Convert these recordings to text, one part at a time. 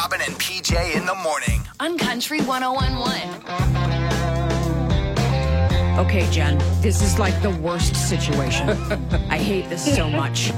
Robin and PJ in the morning. On Country 101.1. Okay, Jen, this is like the worst situation. I hate this so much.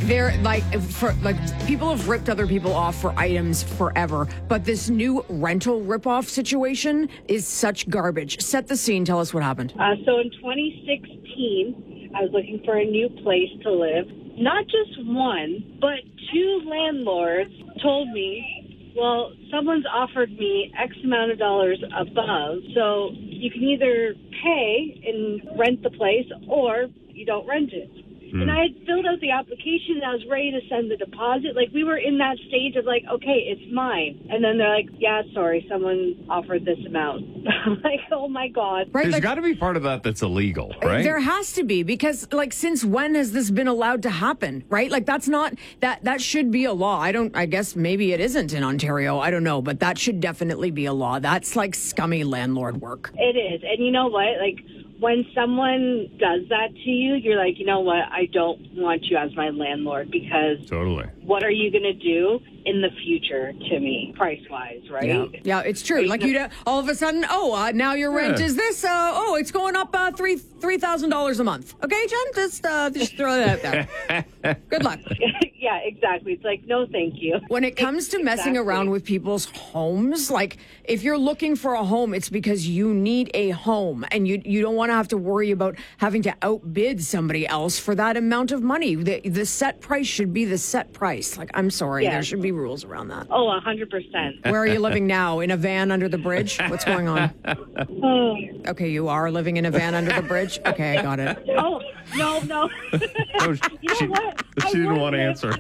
People have ripped other people off for items forever, but this new rental ripoff situation is such garbage. Set the scene. Tell us what happened. So in 2016, I was looking for a new place to live. Not just one, but two landlords told me, well, someone's offered me X amount of dollars above, so you can either pay and rent the place or you don't rent it. And I had filled out the application and I was ready to send the deposit. Like, we were in that stage of like, okay, it's mine. And then they're like, yeah, sorry, someone offered this amount. I'm like, oh my God. Right? There's got to be part of that that's illegal, right? There has to be, because since when has this been allowed to happen, right? That's not, that should be a law. I guess maybe it isn't in Ontario. I don't know, but that should definitely be a law. That's like scummy landlord work. It is. And you know what? When someone does that to you, you're like, you know what? I don't want you as my landlord, because Totally. what are you going to do in the future to me, price-wise, right? Yeah, it's true. All of a sudden, now your rent is this. It's going up $3,000 a month. Okay, Jen, just throw that out there. Good luck. Yeah, exactly. It's like, no, thank you. When it comes to messing around with people's homes, if you're looking for a home, it's because you need a home, and you don't want to have to worry about having to outbid somebody else for that amount of money. The set price should be the set price. I'm sorry, there should be rules around that. Oh, 100%. Where are you living now? In a van under the bridge? What's going on? Okay, you are living in a van under the bridge? Okay, I got it. Oh, no. You know what? She didn't want to answer.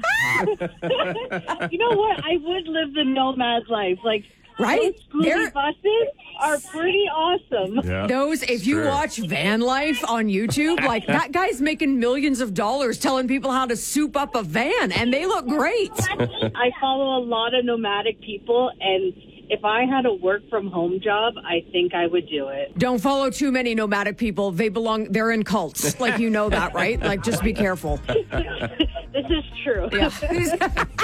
You know what? I would live the nomad life. Right? Those buses are pretty awesome. Yeah, those, if you watch Van Life on YouTube, that guy's making millions of dollars telling people how to soup up a van, and they look great. I follow a lot of nomadic people, and if I had a work from home job, I think I would do it. Don't follow too many nomadic people. They're in cults. You know that, right? Just be careful. This is true. Yeah.